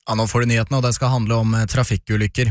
Ja, nå får du nyhetene, og det skal handle om trafikkulykker.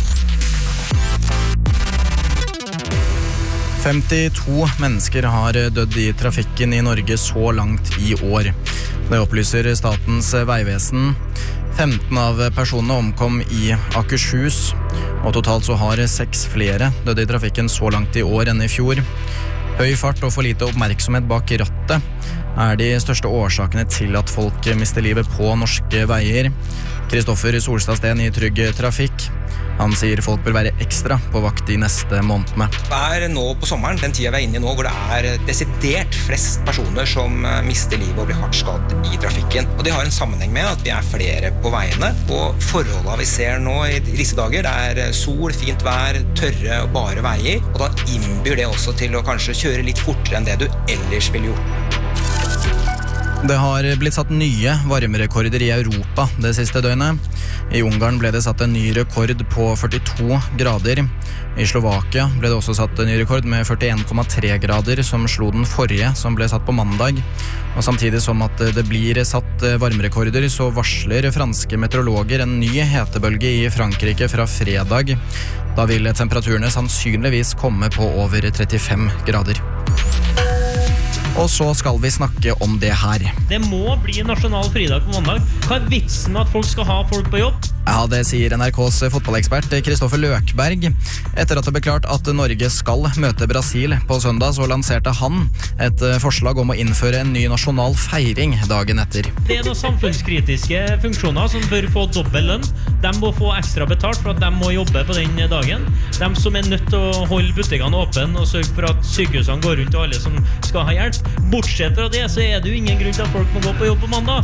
52 mennesker har dødd i trafikken i Norge så langt i år. Det opplyser Statens vegvesen. 15 av personene omkom i Akershus, og totalt så har 6 flere dødd i trafikken så langt i år enn i fjor. Høy fart og for lite oppmerksomhet bak rattet de største årsakene til at folk mister livet på norske veier. Kristoffer Solstad Sten i Trygg Trafikk. Han sier folk bør være ekstra på vakt de neste månedene. Det nå på sommeren, den tida vi inne i nå, hvor det desidert flest personer som mister livet og blir hardt skadd i trafikken. Og det har en sammenheng med at vi flere på veiene, og forholdene vi ser nå i disse dager, det sol, fint vær, tørre og bare veier, og da innbyr det også til å kanskje kjøre litt fortere enn det du ellers ville gjort. Det har blitt satt nye varmerekorder i Europa det siste døgnet. I Ungarn ble det satt en ny rekord på 42 grader. I Slovakia ble det også satt en ny rekord med 41,3 grader, som slo den forrige, som ble satt på mandag. Og samtidig som at det blir satt varmerekorder, så varsler franske meteorologer en ny hetebølge i Frankrike fra fredag. Da vil temperaturene sannsynligvis komme på over 35 grader. Og så skal vi snakke om det her. Det må bli nasjonal fridag på mandag. Hva vitsen med at folk skal ha folk på jobb? Ja, det sier NRKs fotballekspert Kristoffer Løkberg. Etter at det ble klart at Norge skal møte Brasil på søndag, så lanserte han et forslag om å innføre en ny nasjonal feiring dagen etter. Det noen samfunnskritiske funksjoner som bør få dobbel lønn. De må få ekstra betalt for at de må jobbe på den dagen. De som nødt til å holde butikkene åpne og sørge for at sykehusene går rundt og alle som skal ha hjelp. Bortsett fra det, så det jo ingen grunn til at folk må gå på jobb på mandag.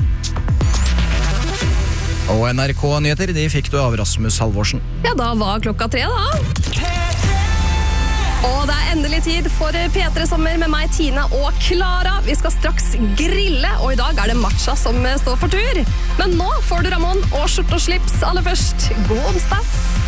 Og NRK-nyheter, de fikk du av Rasmus Halvorsen. Ja, da var klokka 3 da. Og det endelig tid for P3 Sommer med meg, Tina og Klara. Vi skal straks grille, og i dag det matcha som står for tur. Men nå får du Ramon og skjort og slips aller først. God onsdag!